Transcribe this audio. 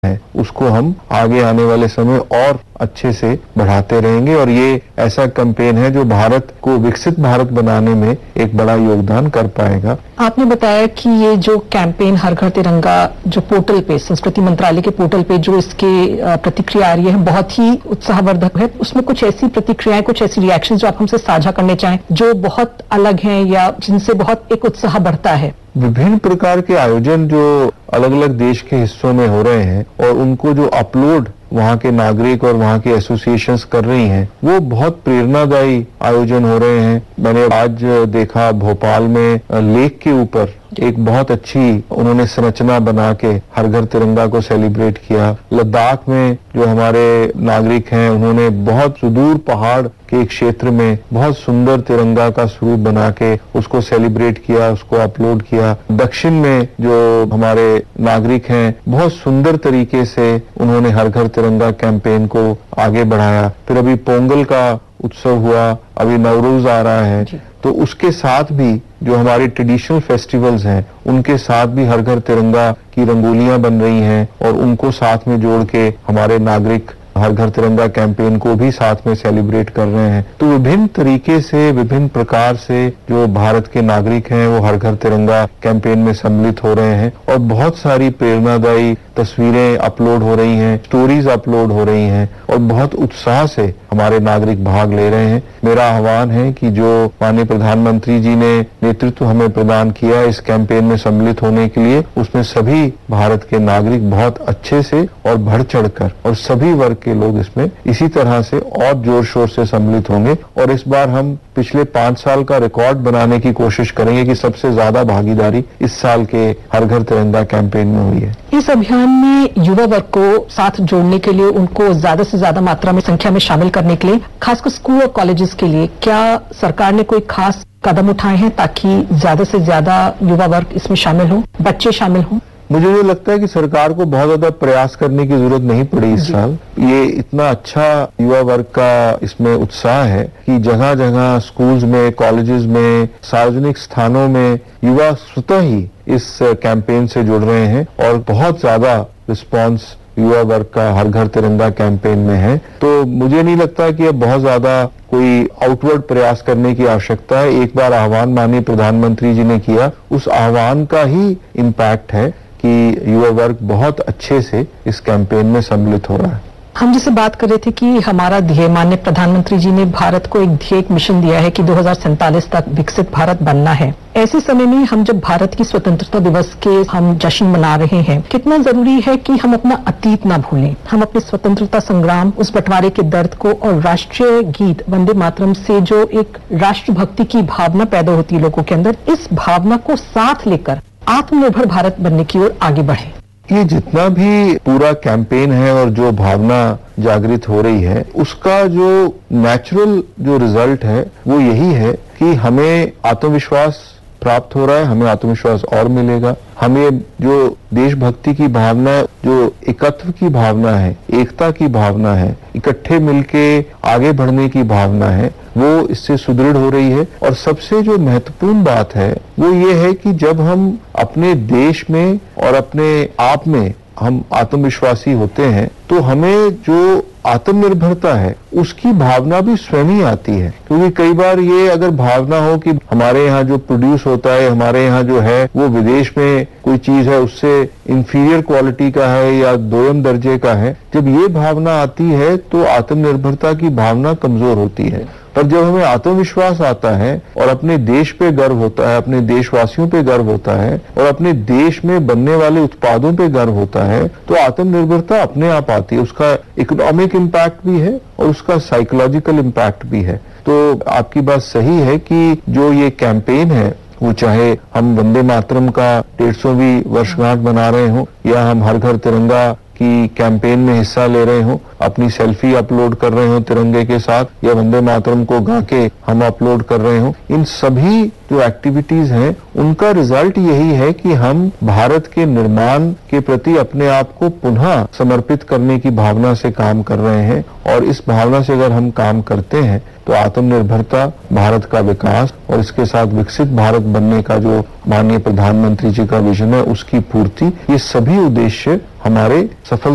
है उसको हम आगे आने वाले समय और अच्छे से बढ़ाते रहेंगे और ये ऐसा कैंपेन है जो भारत को विकसित भारत बनाने में एक बड़ा योगदान कर पाएगा। आपने बताया कि ये जो कैंपेन हर घर तिरंगा जो पोर्टल पे संस्कृति मंत्रालय के पोर्टल पे जो इसके प्रतिक्रिया आ रही है बहुत ही उत्साहवर्धक है। उसमें कुछ ऐसी प्रतिक्रियाएं, कुछ ऐसी रिएक्शन जो आप हमसे साझा करने चाहें जो बहुत अलग हैं या जिनसे बहुत एक उत्साह बढ़ता है? विभिन्न प्रकार के आयोजन जो अलग अलग देश के हिस्सों में हो रहे हैं और उनको जो अपलोड वहाँ के नागरिक और वहाँ के एसोसिएशंस कर रही हैं वो बहुत प्रेरणादायी आयोजन हो रहे हैं। मैंने आज देखा भोपाल में लेक के ऊपर एक बहुत अच्छी उन्होंने संरचना बना के हर घर तिरंगा को सेलिब्रेट किया। लद्दाख में जो हमारे नागरिक हैं उन्होंने बहुत सुदूर पहाड़ के क्षेत्र में बहुत सुंदर तिरंगा का स्वरूप बना के उसको सेलिब्रेट किया, उसको अपलोड किया। दक्षिण में जो हमारे नागरिक हैं बहुत सुंदर तरीके से उन्होंने हर घर तिरंगा कैंपेन को आगे बढ़ाया। फिर अभी पोंगल का उत्सव हुआ, अभी नवरोज आ रहा है, तो उसके साथ भी जो हमारे ट्रेडिशनल फेस्टिवल्स हैं उनके साथ भी हर घर तिरंगा की रंगोलियां बन रही हैं और उनको साथ में जोड़ के हमारे नागरिक हर घर तिरंगा कैंपेन को भी साथ में सेलिब्रेट कर रहे हैं। तो विभिन्न तरीके से विभिन्न प्रकार से जो भारत के नागरिक हैं वो हर घर तिरंगा कैंपेन में सम्मिलित हो रहे हैं और बहुत सारी प्रेरणादायी तस्वीरें अपलोड हो रही हैं, स्टोरीज अपलोड हो रही हैं और बहुत उत्साह से हमारे नागरिक भाग ले रहे हैं। मेरा आह्वान है कि जो माननीय प्रधानमंत्री जी ने नेतृत्व हमें प्रदान किया इस कैंपेन में सम्मिलित होने के लिए, उसमें सभी भारत के नागरिक बहुत अच्छे से और बढ़ चढ़कर और सभी वर्ग के लोग इसमें इसी तरह से और जोर शोर से सम्मिलित होंगे और इस बार हम पिछले 5 साल का रिकॉर्ड बनाने की कोशिश करेंगे कि सबसे ज्यादा भागीदारी इस साल के हर घर तिरंगा कैंपेन में हुई है। इस अभियान में युवा वर्ग को साथ जोड़ने के लिए, उनको ज्यादा से ज्यादा मात्रा में संख्या में शामिल करने के लिए, खासकर स्कूल और कॉलेजेस के लिए क्या सरकार ने कोई खास कदम उठाए हैं ताकि ज्यादा से ज्यादा युवा वर्ग इसमें शामिल हो, बच्चे शामिल हों? मुझे ये लगता है कि सरकार को बहुत ज्यादा प्रयास करने की जरूरत नहीं पड़ी इस साल। ये इतना अच्छा युवा वर्ग का इसमें उत्साह है कि जगह जगह स्कूल्स में, कॉलेजेस में, सार्वजनिक स्थानों में युवा स्वतः ही इस कैंपेन से जुड़ रहे हैं और बहुत ज्यादा रिस्पांस युवा वर्ग का हर घर तिरंगा कैंपेन में है। तो मुझे नहीं लगता कि अब बहुत ज्यादा कोई आउटवर्ड प्रयास करने की आवश्यकता है। एक बार आह्वान माननीय प्रधानमंत्री जी ने किया, उस आह्वान का ही इम्पैक्ट है कि युवा वर्ग बहुत अच्छे से इस कैंपेन में सम्मिलित हो रहा है। हम जिसे बात कर रहे थे कि हमारा ध्येय, माननीय प्रधानमंत्री जी ने भारत को एक ध्येय, एक मिशन दिया है कि 2047 तक विकसित भारत बनना है। ऐसे समय में हम जब भारत की स्वतंत्रता दिवस के हम जश्न मना रहे हैं, कितना जरूरी है कि हम अपना अतीत ना भूलें, हम अपने स्वतंत्रता संग्राम, उस बंटवारे के दर्द को और राष्ट्रीय गीत वंदे मातरम से जो एक राष्ट्रभक्ति की भावना पैदा होती है लोगों के अंदर, इस भावना को साथ लेकर आत्मनिर्भर भारत बनने की ओर आगे बढ़े। ये जितना भी पूरा कैंपेन है और जो भावना जागृत हो रही है उसका जो नेचुरल जो रिजल्ट है वो यही है कि हमें आत्मविश्वास प्राप्त हो रहा है, हमें आत्मविश्वास और मिलेगा। हमें जो देशभक्ति की भावना है, जो एकत्व की भावना है, एकता की भावना है, इकट्ठे मिलके आगे बढ़ने की भावना है, वो इससे सुदृढ़ हो रही है। और सबसे जो महत्वपूर्ण बात है वो ये है कि जब हम अपने देश में और अपने आप में हम आत्मविश्वासी होते हैं तो हमें जो आत्मनिर्भरता है उसकी भावना भी स्वयं ही आती है। क्योंकि कई बार ये अगर भावना हो कि हमारे यहाँ जो प्रोड्यूस होता है, हमारे यहाँ जो है वो विदेश में कोई चीज है उससे इंफीरियर क्वालिटी का है या दोयम दर्जे का है, जब ये भावना आती है तो आत्मनिर्भरता की भावना कमजोर होती है। पर जब हमें आत्मविश्वास आता है और अपने देश पे गर्व होता है, अपने देशवासियों पे गर्व होता है और अपने देश में बनने वाले उत्पादों पे गर्व होता है तो आत्मनिर्भरता अपने आप आती है। उसका इकोनॉमिक इम्पैक्ट भी है और उसका साइकोलॉजिकल इम्पैक्ट भी है। तो आपकी बात सही है कि जो ये कैंपेन है वो चाहे हम वंदे मातरम का 150वीं वर्षगांठ मना रहे हो या हम हर घर तिरंगा की कैंपेन में हिस्सा ले रहे हो, अपनी सेल्फी अपलोड कर रहे हो तिरंगे के साथ या वंदे मातरम को गा के हम अपलोड कर रहे हो, इन सभी जो एक्टिविटीज हैं उनका रिजल्ट यही है कि हम भारत के निर्माण के प्रति अपने आप को पुनः समर्पित करने की भावना से काम कर रहे हैं। और इस भावना से अगर हम काम करते हैं तो आत्मनिर्भरता, भारत का विकास और इसके साथ विकसित भारत बनने का जो माननीय प्रधानमंत्री जी का विजन है उसकी पूर्ति, ये सभी उद्देश्य हमारे सफल